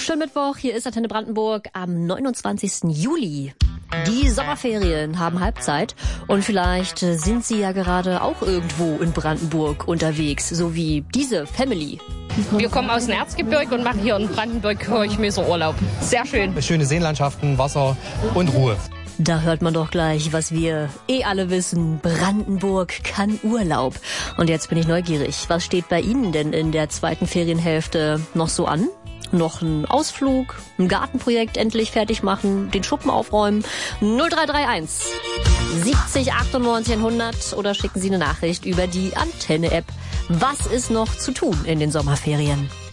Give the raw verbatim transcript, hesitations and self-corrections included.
Schönen Mittwoch, hier ist Antenne Brandenburg am neunundzwanzigsten Juli. Die Sommerferien haben Halbzeit und vielleicht sind Sie ja gerade auch irgendwo in Brandenburg unterwegs, so wie diese Family. Wir kommen aus dem Erzgebirge und machen hier in Brandenburg Horchmesser Urlaub. Sehr schön. Schöne Seenlandschaften, Wasser und Ruhe. Da hört man doch gleich, was wir eh alle wissen. Brandenburg kann Urlaub. Und jetzt bin ich neugierig. Was steht bei Ihnen denn in der zweiten Ferienhälfte noch so an? Noch ein Ausflug, ein Gartenprojekt endlich fertig machen, den Schuppen aufräumen? null drei drei eins siebzig achtundneunzig hundert oder schicken Sie eine Nachricht über die Antenne-App. Was ist noch zu tun in den Sommerferien?